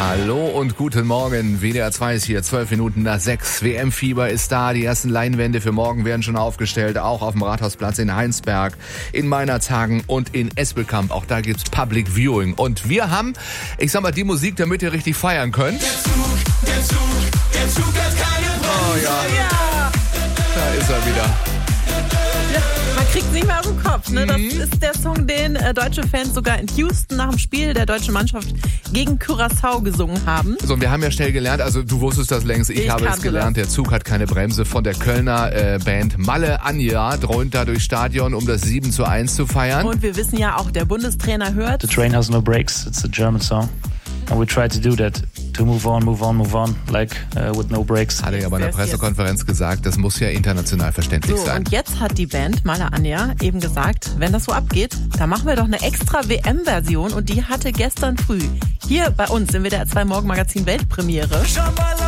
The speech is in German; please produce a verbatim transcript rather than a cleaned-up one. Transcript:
Hallo und guten Morgen. W D R zwei ist hier, zwölf Minuten nach sechs. W M-Fieber ist da. Die ersten Leinwände für morgen werden schon aufgestellt. Auch auf dem Rathausplatz in Heinsberg, in Meinerzhagen und in Espelkamp. Auch da gibt's Public Viewing. Und wir haben, ich sag mal, die Musik, damit ihr richtig feiern könnt. Der Zug, der Zug, der Zug hat keine Bremse. Oh ja. Ja. Da ist er wieder. Ja, man kriegt nicht mehr aus dem Kopf. Ne? Das ist der Song, den äh, deutsche Fans sogar in Houston nach dem Spiel der deutschen Mannschaft gegen Curaçao gesungen haben. So, und wir haben ja schnell gelernt, also du wusstest das längst, ich, Ich habe es kannte gelernt, das. der Zug hat keine Bremse, von der Kölner äh, Band Malle Anja dröhnt da durchs Stadion, um das sieben zu eins zu feiern. Und wir wissen ja auch, der Bundestrainer hört. The train has no brakes. It's a German song. And we try to do that. To move on, move on, move on. Like uh, with no brakes. Hat er ja bei einer Pressekonferenz gesagt, das muss ja international verständlich So, sein. und jetzt hat die Band Malle Anja eben gesagt, wenn das so abgeht, dann machen wir doch eine extra W M-Version und die hatte gestern früh hier bei uns im W D R zwei Morgenmagazin Weltpremiere.